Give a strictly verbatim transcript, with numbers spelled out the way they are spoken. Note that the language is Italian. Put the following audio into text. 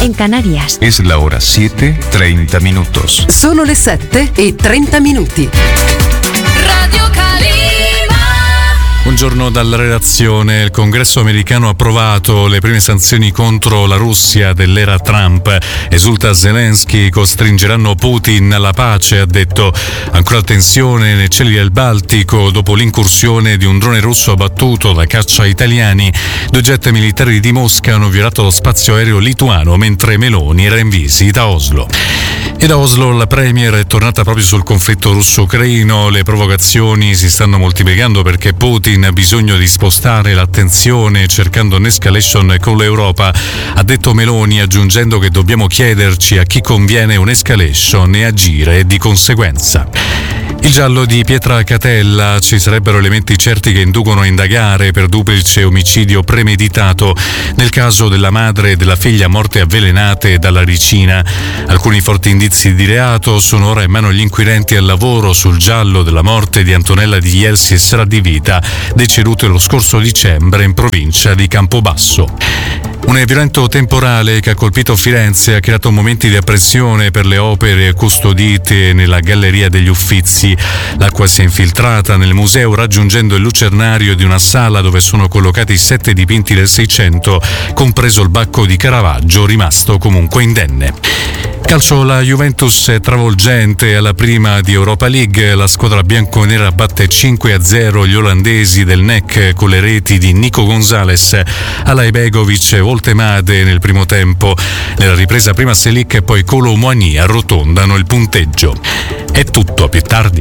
en Canarias. Es la hora siete, treinta minutos. Sono le sette e trenta minuti. Radio Calima. Buongiorno dalla redazione. Il Congresso americano ha approvato le prime sanzioni contro la Russia dell'era Trump. Esulta Zelensky, costringeranno Putin alla pace, ha detto. Ancora tensione nei cieli del Baltico dopo l'incursione di un drone russo abbattuto da caccia italiani. Due jet militari di Mosca hanno violato lo spazio aereo lituano mentre Meloni era in visita a Oslo. E da Oslo la Premier è tornata proprio sul conflitto russo-ucraino. Le provocazioni si stanno moltiplicando perché Putin ha bisogno di spostare l'attenzione cercando un'escalation con l'Europa, ha detto Meloni, aggiungendo che dobbiamo chiederci a chi conviene un'escalation e agire di conseguenza. Il giallo di Pietra Catella: ci sarebbero elementi certi che inducono a indagare per duplice omicidio premeditato nel caso della madre e della figlia morte avvelenate dalla ricina. Alcuni forti indizi di reato sono ora in mano agli inquirenti al lavoro sul giallo della morte di Antonella di Ielsi e Sara Di Vita, decedute lo scorso dicembre in provincia di Campobasso. Un violento temporale che ha colpito Firenze ha creato momenti di apprensione per le opere custodite nella Galleria degli Uffizi. L'acqua si è infiltrata nel museo raggiungendo il lucernario di una sala dove sono collocati sette dipinti del Seicento, compreso il Bacco di Caravaggio, rimasto comunque indenne. Calcio, la Juventus è travolgente alla prima di Europa League. La squadra bianconera batte cinque a zero gli olandesi del N E C con le reti di Nico Gonzalez, Alaibegovic e Voltemade nel primo tempo. Nella ripresa prima Selic e poi Kolo Muani arrotondano il punteggio. È tutto, a più tardi.